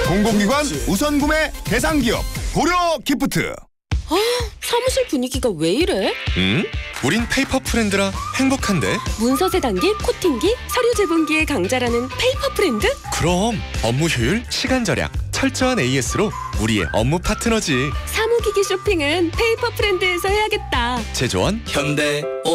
공공기관 우선 구매 대상 기업 고려 기프트. 사무실 분위기가 왜 이래? 우린 페이퍼 프렌드라 행복한데. 문서 세단기, 코팅기, 서류 제본기의 강자라는 페이퍼 프렌드? 그럼 업무 효율, 시간 절약, 철저한 AS로 우리의 업무 파트너지. 사무기기 쇼핑은 페이퍼 프렌드에서 해야겠다. 제조원 현대